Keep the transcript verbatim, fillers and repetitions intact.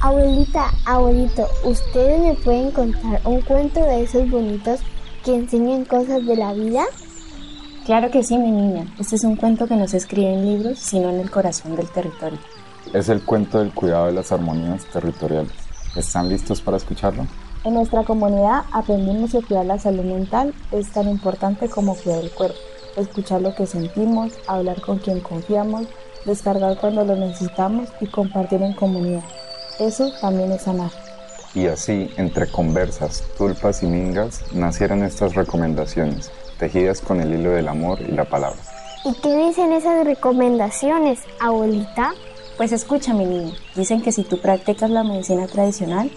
Abuelita, abuelito, ¿ustedes me pueden contar un cuento de esos bonitos que enseñan cosas de la vida? Claro que sí, mi niña. Este es un cuento que no se escribe en libros, sino en el corazón del territorio. Es el cuento del cuidado de las armonías territoriales. ¿Están listos para escucharlo? En nuestra comunidad aprendimos que cuidar la salud mental es tan importante como cuidar el cuerpo. Escuchar lo que sentimos, hablar con quien confiamos, descargar cuando lo necesitamos y compartir en comunidad. Eso también es sanar. Y así, entre conversas, tulpas y mingas, nacieron estas recomendaciones, tejidas con el hilo del amor y la palabra. ¿Y qué dicen esas recomendaciones, abuelita? Pues escucha, mi niña, dicen que si tú practicas la medicina tradicional,